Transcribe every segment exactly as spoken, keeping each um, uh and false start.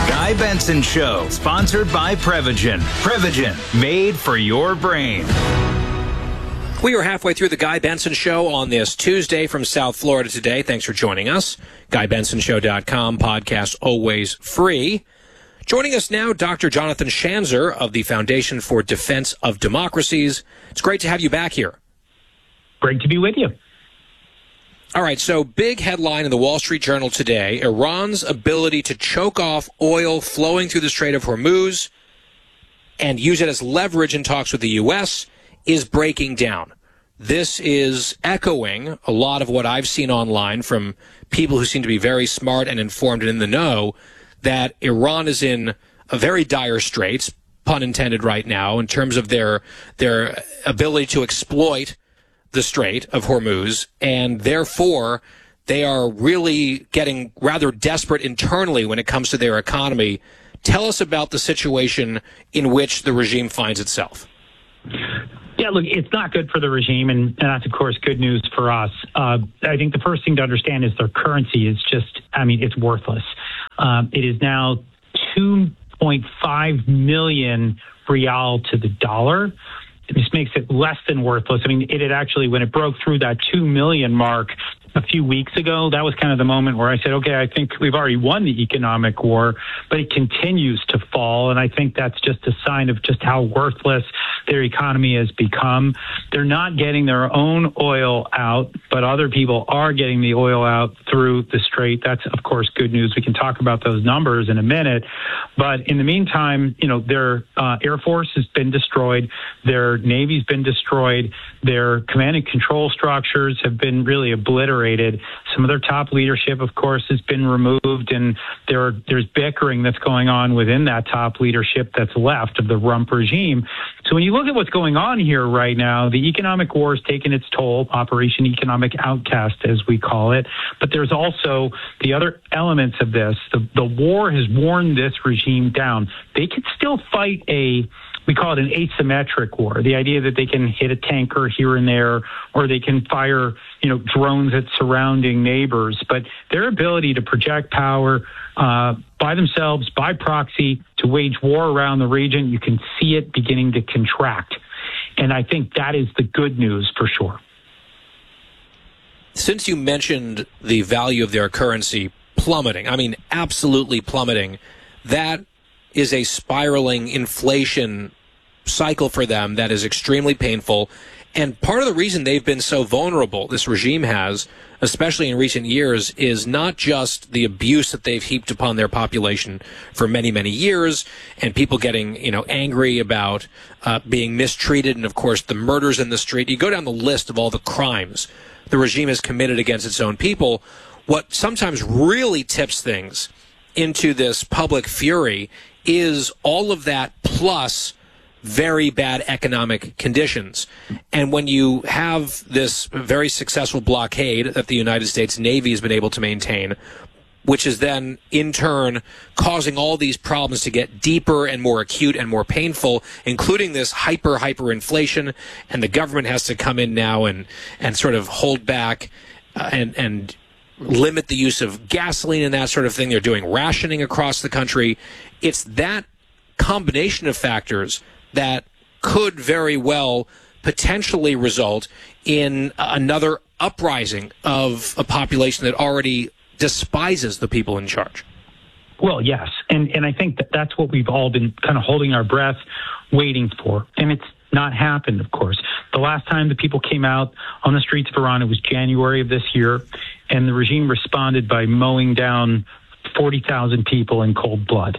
Guy Benson Show, sponsored by Prevagen. Prevagen, made for your brain. We are halfway through the Guy Benson Show on this Tuesday from South Florida today. Thanks for joining us. Guy Benson Show dot com, podcast always free. Joining us now, Doctor Jonathan Schanzer of the Foundation for Defense of Democracies. It's great to have you back here. Great to be with you. All right, so big headline in the Wall Street Journal today, Iran's ability to choke off oil flowing through the Strait of Hormuz and use it as leverage in talks with the U S is breaking down. This is echoing a lot of what I've seen online from people who seem to be very smart and informed and in the know, that Iran is in a very dire straits, pun intended right now, in terms of their their ability to exploit the Strait of Hormuz, and therefore they are really getting rather desperate internally when it comes to their economy. Tell us about the situation in which the regime finds itself. Yeah, look, it's not good for the regime, and, and that's, of course, good news for us. Uh, I think the first thing to understand is their currency is just, I mean, it's worthless. Um, it is now two point five million rial to the dollar. This makes it less than worthless. I mean, it had actually, when it broke through that two million mark a few weeks ago, that was kind of the moment where I said, okay, I think we've already won the economic war, but it continues to fall. And I think that's just a sign of just how worthless their economy has become. They're not getting their own oil out, but other people are getting the oil out through the Strait. That's, of course, good news. We can talk about those numbers in a minute. But in the meantime, you know, their uh, Air Force has been destroyed. Their Navy's been destroyed. Their command and control structures have been really obliterated. Some of their top leadership, of course, has been removed, and there are, there's bickering that's going on within that top leadership that's left of the Rump regime. So when you look at what's going on here right now, the economic war has taken its toll, Operation Economic Outcast, as we call it. But there's also the other elements of this. The, the war has worn this regime down. They can still fight a we call it an asymmetric war, the idea that they can hit a tanker here and there, or they can fire, you know, drones at surrounding neighbors. But their ability to project power uh, by themselves, by proxy, to wage war around the region, you can see it beginning to contract. And I think that is the good news for sure. Since you mentioned the value of their currency plummeting, I mean, absolutely plummeting, that is a spiraling inflation cycle for them that is extremely painful. And part of the reason they've been so vulnerable, this regime has, especially in recent years, is not just the abuse that they've heaped upon their population for many, many years, and people getting, you know, angry about uh, being mistreated, and, of course, the murders in the street. You go down the list of all the crimes the regime has committed against its own people. What sometimes really tips things into this public fury is all of that plus very bad economic conditions. And when you have this very successful blockade that the United States Navy has been able to maintain, which is then in turn causing all these problems to get deeper and more acute and more painful, including this hyper, hyperinflation, and the government has to come in now and, and sort of hold back uh, and, and limit the use of gasoline and that sort of thing. They're doing rationing across the country. It's that combination of factors that could very well potentially result in another uprising of a population that already despises the people in charge. Well, yes. And, and I think that that's what we've all been kind of holding our breath, waiting for. And it's not happened, of course. The last time the people came out on the streets of Iran, it was January of this year, and the regime responded by mowing down forty thousand people in cold blood.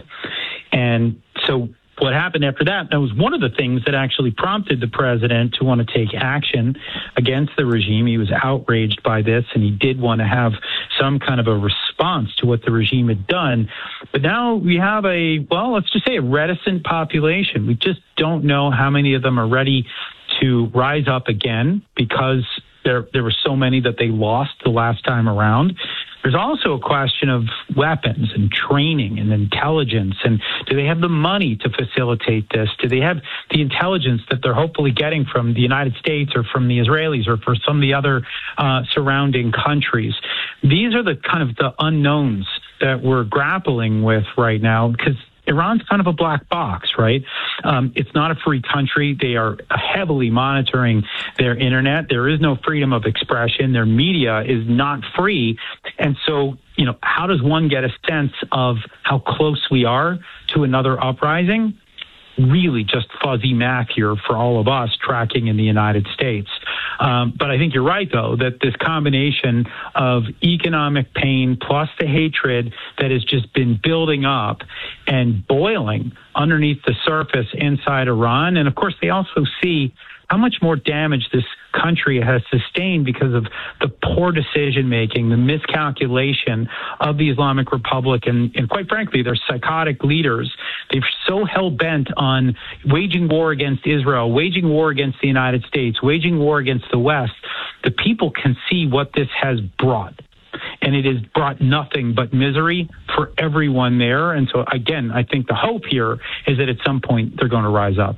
And so what happened after that, that was one of the things that actually prompted the president to want to take action against the regime. He was outraged by this, and he did want to have some kind of a response to what the regime had done. But now we have a, well, let's just say a reticent population. We just don't know how many of them are ready to rise up again because there there were so many that they lost the last time around. There's also a question of weapons and training and intelligence. And do they have the money to facilitate this? Do they have the intelligence that they're hopefully getting from the United States or from the Israelis or from some of the other uh, surrounding countries? These are the kind of the unknowns that we're grappling with right now, because Iran's kind of a black box, right? Um, it's not a free country. They are heavily monitoring their internet. There is no freedom of expression. Their media is not free. And so, you know, how does one get a sense of how close we are to another uprising? Really just fuzzy math here for all of us tracking in the United States. Um, but I think you're right, though, that this combination of economic pain plus the hatred that has just been building up and boiling underneath the surface inside Iran. And of course, they also see how much more damage this country has sustained because of the poor decision making, the miscalculation of the Islamic Republic, and, and quite frankly, their psychotic leaders. They're so hell bent on waging war against Israel, waging war against the United States, waging war against the West. The people can see what this has brought. And it has brought nothing but misery for everyone there. And so, again, I think the hope here is that at some point they're going to rise up.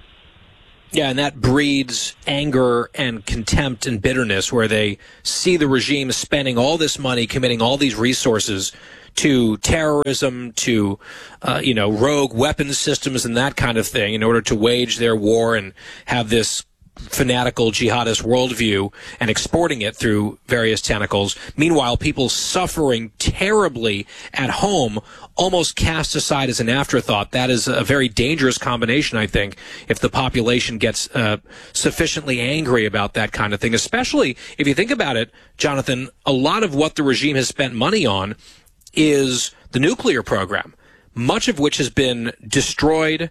Yeah, and that breeds anger and contempt and bitterness, where they see the regime spending all this money, committing all these resources to terrorism, to, uh, you know, rogue weapons systems and that kind of thing in order to wage their war and have this fanatical jihadist worldview and exporting it through various tentacles. Meanwhile, people suffering terribly at home, almost cast aside as an afterthought. That is a very dangerous combination, I think, if the population gets uh, sufficiently angry about that kind of thing, especially if you think about it, Jonathan, a lot of what the regime has spent money on is the nuclear program, much of which has been destroyed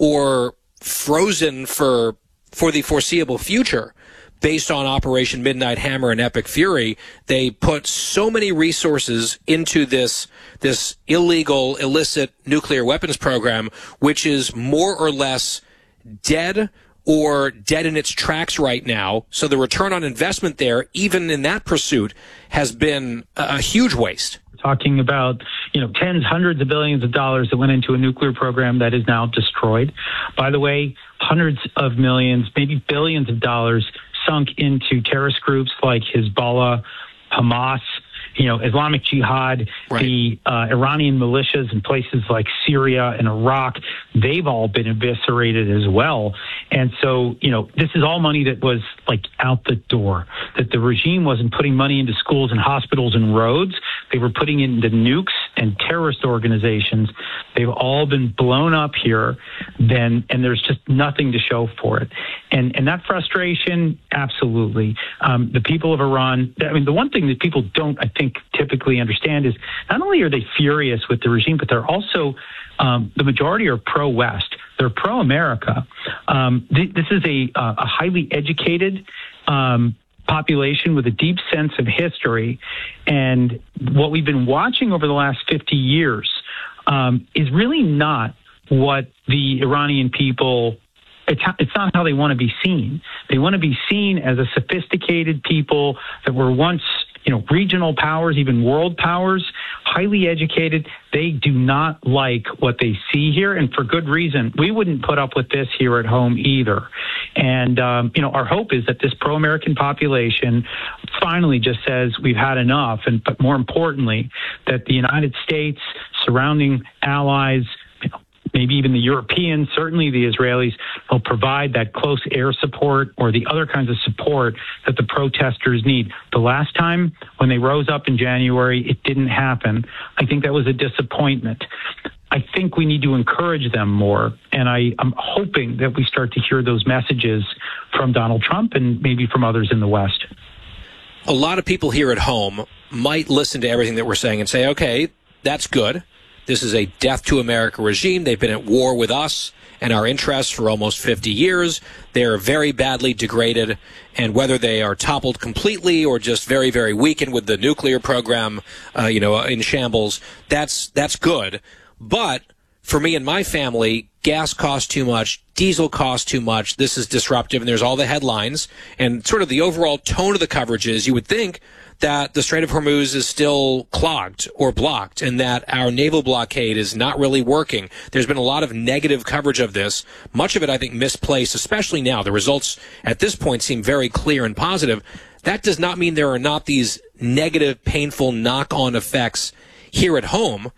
or frozen for for the foreseeable future. Based on Operation Midnight Hammer and Epic Fury, they put so many resources into this this illegal, illicit nuclear weapons program, which is more or less dead or dead in its tracks right now. So the return on investment there, even in that pursuit, has been a, a huge waste. Talking about, you know, tens, hundreds of billions of dollars that went into a nuclear program that is now destroyed. By the way, hundreds of millions, maybe billions of dollars sunk into terrorist groups like Hezbollah, Hamas, you know, Islamic Jihad, right. the uh, Iranian militias in places like Syria and Iraq. They've all been eviscerated as well. And so, you know, this is all money that was like out the door, that the regime wasn't putting money into schools and hospitals and roads. They were putting it into nukes and terrorist organizations. They've all been blown up here, then, and there's just nothing to show for it. And and that frustration, absolutely. Um, the people of Iran, I mean, the one thing that people don't, I think, typically understand is not only are they furious with the regime, but they're also, um, the majority are pro-West. They're pro-America. Um, th- this is a, uh, a highly educated um population with a deep sense of history. And what we've been watching over the last fifty years um, is really not what the Iranian people, it's, it's not how they want to be seen. They want to be seen as a sophisticated people that were once, you know, regional powers, even world powers, highly educated. They do not like what they see here, and for good reason. We wouldn't put up with this here at home either. And, um, you know, our hope is that this pro-American population finally just says we've had enough, and but more importantly, that the United States, surrounding allies, you know, maybe even the Europeans, certainly the Israelis, will provide that close air support or the other kinds of support that the protesters need. The last time when they rose up in January, it didn't happen. I think that was a disappointment. I think we need to encourage them more, and I, I'm hoping that we start to hear those messages from Donald Trump and maybe from others in the West. A lot of people here at home might listen to everything that we're saying and say, okay, that's good. This is a death to America regime. They've been at war with us and our interests for almost fifty years. They're very badly degraded, and whether they are toppled completely or just very, very weakened with the nuclear program, uh, you know, in shambles, that's that's good. But for me and my family, gas costs too much, diesel costs too much, this is disruptive, and there's all the headlines, and sort of the overall tone of the coverage is you would think that the Strait of Hormuz is still clogged or blocked and that our naval blockade is not really working. There's been a lot of negative coverage of this, much of it, I think, misplaced, especially now. The results at this point seem very clear and positive. That does not mean there are not these negative, painful knock-on effects here at home.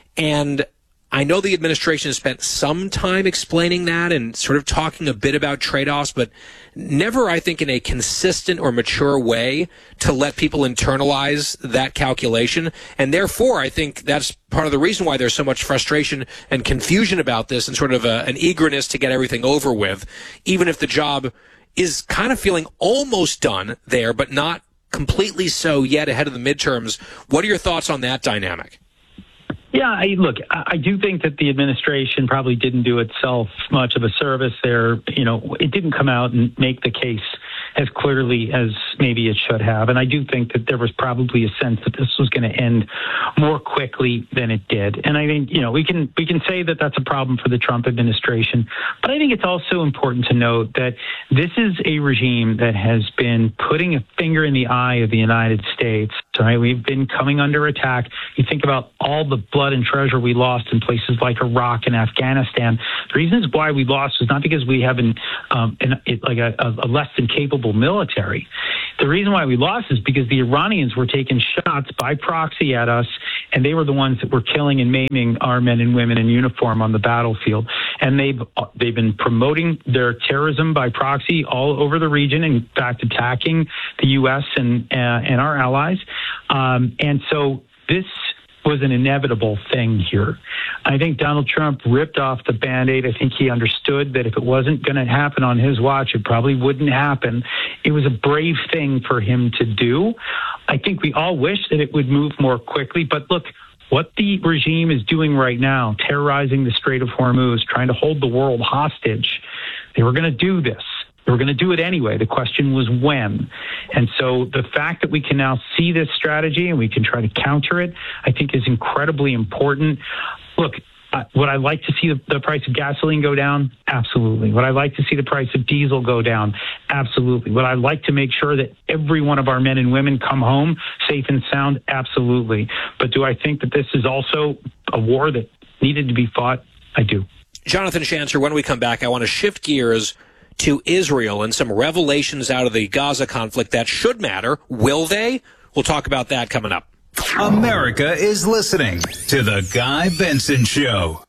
And I know the administration has spent some time explaining that and sort of talking a bit about trade-offs, but never, I think, in a consistent or mature way to let people internalize that calculation. And therefore, I think that's part of the reason why there's so much frustration and confusion about this and sort of a, an eagerness to get everything over with, even if the job is kind of feeling almost done there, but not completely so yet ahead of the midterms. What are your thoughts on that dynamic? Yeah, I, look, I, I do think that the administration probably didn't do itself much of a service there. You know, it didn't come out and make the case as clearly as maybe it should have. And I do think that there was probably a sense that this was going to end more quickly than it did. And I think, you know, we can we can say that that's a problem for the Trump administration. But I think it's also important to note that this is a regime that has been putting a finger in the eye of the United States. Right? We've been coming under attack. You think about all the blood and treasure we lost in places like Iraq and Afghanistan. The reasons why we lost is not because we have an, um, an, it, like a, a less than capable military. The reason why we lost is because the Iranians were taking shots by proxy at us, and they were the ones that were killing and maiming our men and women in uniform on the battlefield. And they've they've been promoting their terrorism by proxy all over the region, in fact, attacking the U S and uh, and our allies. Um, and so this was an inevitable thing here. I think Donald Trump ripped off the Band-Aid. I think he understood that if it wasn't going to happen on his watch, it probably wouldn't happen. It was a brave thing for him to do. I think we all wish that it would move more quickly. But look, what the regime is doing right now, terrorizing the Strait of Hormuz, trying to hold the world hostage, they were going to do this. They were going to do it anyway. The question was when. And so the fact that we can now see this strategy and we can try to counter it, I think is incredibly important. Look, uh, would I like to see the, the price of gasoline go down? Absolutely. Would I like to see the price of diesel go down? Absolutely. Would I like to make sure that every one of our men and women come home safe and sound? Absolutely. But do I think that this is also a war that needed to be fought? I do. Jonathan Schanzer, when we come back, I want to shift gears to Israel and some revelations out of the Gaza conflict that should matter. Will they? We'll talk about that coming up. America is listening to The Guy Benson Show.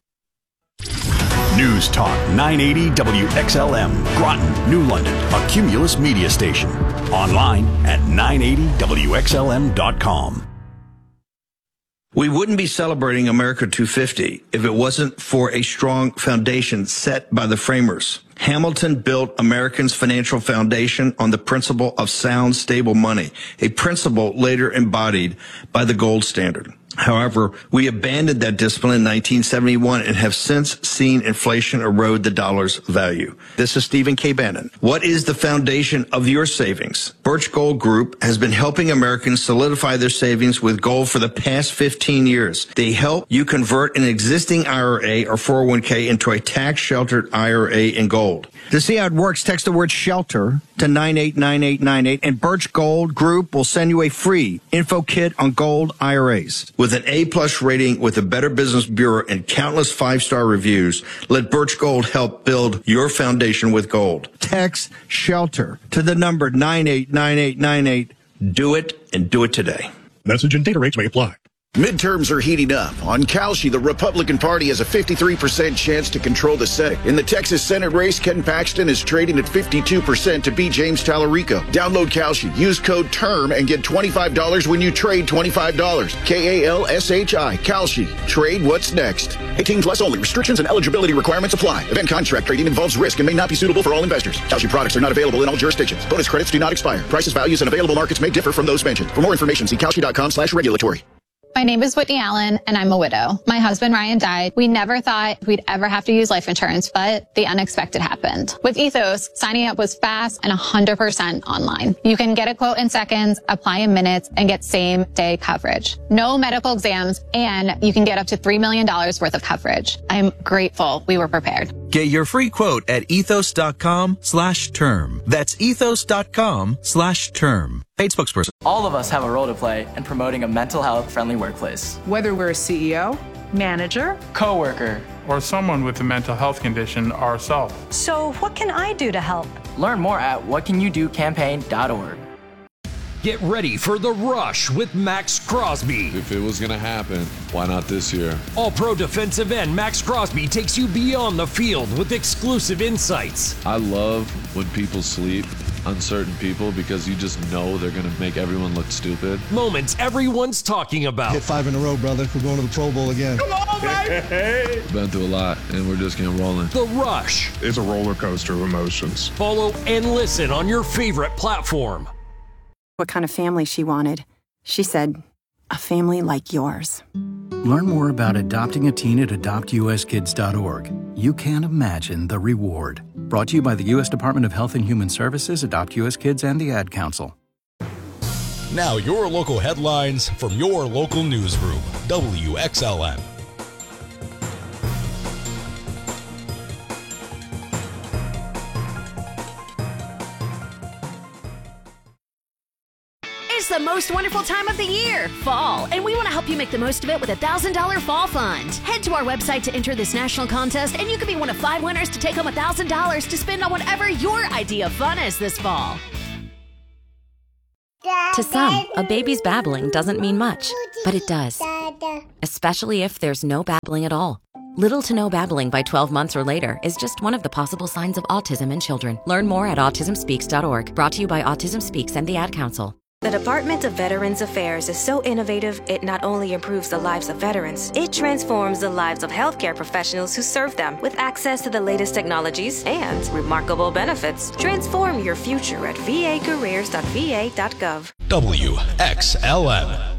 News Talk nine eighty W X L M, Groton, New London, a Cumulus media station. Online at nine eighty W X L M dot com. We wouldn't be celebrating America two fifty if it wasn't for a strong foundation set by the framers. Hamilton built Americans' financial foundation on the principle of sound, stable money, a principle later embodied by the gold standard. However, we abandoned that discipline in nineteen seventy-one and have since seen inflation erode the dollar's value. This is Stephen K. Bannon. What is the foundation of your savings? Birch Gold Group has been helping Americans solidify their savings with gold for the past fifteen years. They help you convert an existing I R A or four oh one k into a tax-sheltered I R A in gold. To see how it works, text the word SHELTER to nine eight nine eight nine eight, and Birch Gold Group will send you a free info kit on gold I R As. With an A-plus rating with the Better Business Bureau and countless five-star reviews, let Birch Gold help build your foundation with gold. Text SHELTER to the number nine eight nine eight nine eight. Do it, and do it today. Message and data rates may apply. Midterms are heating up. On Kalshi, the Republican Party has a fifty-three percent chance to control the Senate. In the Texas Senate race, Ken Paxton is trading at fifty-two percent to beat James Tallarico. Download Kalshi, use code TERM, and get twenty-five dollars when you trade twenty-five dollars. K A L S H I, Kalshi. Trade what's next. eighteen plus only. Restrictions and eligibility requirements apply. Event contract trading involves risk and may not be suitable for all investors. Kalshi products are not available in all jurisdictions. Bonus credits do not expire. Prices, values, and available markets may differ from those mentioned. For more information, see Kalshi.com slash regulatory. My name is Whitney Allen, and I'm a widow. My husband, Ryan, died. We never thought we'd ever have to use life insurance, but the unexpected happened. With Ethos, signing up was fast and one hundred percent online. You can get a quote in seconds, apply in minutes, and get same-day coverage. No medical exams, and you can get up to three million dollars worth of coverage. I'm grateful we were prepared. Get your free quote at ethos.com slash term. That's ethos.com slash term. Paid spokesperson. All of us have a role to play in promoting a mental health friendly workplace. Whether we're a C E O, manager, coworker, or someone with a mental health condition ourselves. So what can I do to help? Learn more at what can you do campaign dot org. Get ready for The Rush with Max Crosby. If it was going to happen, why not this year? All-pro defensive end Max Crosby takes you beyond the field with exclusive insights. I love when people sleep, uncertain people, because you just know they're going to make everyone look stupid. Moments everyone's talking about. Hit five in a row, brother. We're going to the Pro Bowl again. Come on, baby! Been through a lot, and we're just getting rolling. The Rush. It's a roller coaster of emotions. Follow and listen on your favorite platform. What kind of family she wanted. She said, a family like yours. Learn more about adopting a teen at adopt u s kids dot org. You can't imagine the reward. Brought to you by the U S Department of Health and Human Services, Adopt U S Kids, and the Ad Council. Now your local headlines from your local newsroom. W X L N. It's the most wonderful time of the year, fall, and we want to help you make the most of it with a one thousand dollars Fall Fund. Head to our website to enter this national contest, and you could be one of five winners to take home one thousand dollars to spend on whatever your idea of fun is this fall. To some, a baby's babbling doesn't mean much, but it does. Especially if there's no babbling at all. Little to no babbling by twelve months or later is just one of the possible signs of autism in children. Learn more at autism speaks dot org. Brought to you by Autism Speaks and the Ad Council. The Department of Veterans Affairs is so innovative, it not only improves the lives of veterans, it transforms the lives of healthcare professionals who serve them with access to the latest technologies and remarkable benefits. Transform your future at v a careers dot v a dot gov. W X L N.